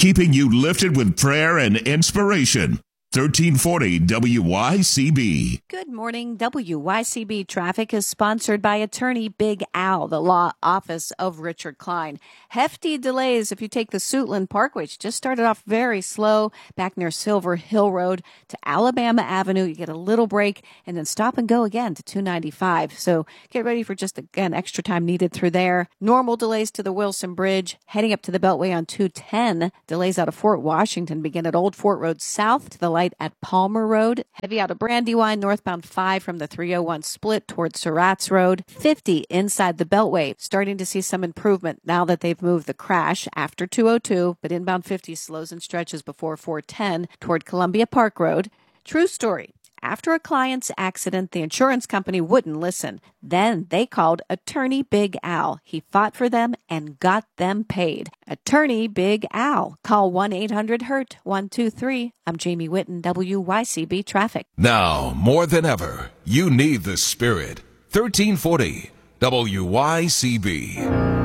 keeping you lifted with prayer and inspiration. 1340 WYCB. Good morning. WYCB Traffic is sponsored by attorney Big Al, the law office of Richard Klein. Hefty delays if you take the Suitland Parkway, which just started off very slow back near Silver Hill Road to Alabama Avenue. You get a little break and then stop and go again to 295. So get ready for just, again, extra time needed through there. Normal delays to the Wilson Bridge. Heading up to the Beltway on 210. Delays out of Fort Washington begin at Old Fort Road South to the light at Palmer Road. Heavy out of Brandywine, northbound 5 from the 301 split towards Surratt's Road. 50 inside the Beltway. Starting to see some improvement now that they've moved the crash after 202, but inbound 50 slows and stretches before 410 toward Columbia Park Road. True story. After a client's accident, the insurance company wouldn't listen. Then they called attorney Big Al. He fought for them and got them paid. Attorney Big Al. Call 1-800-HURT-123. I'm Jamie Whitten, WYCB Traffic. Now, more than ever, you need the Spirit. 1340 WYCB.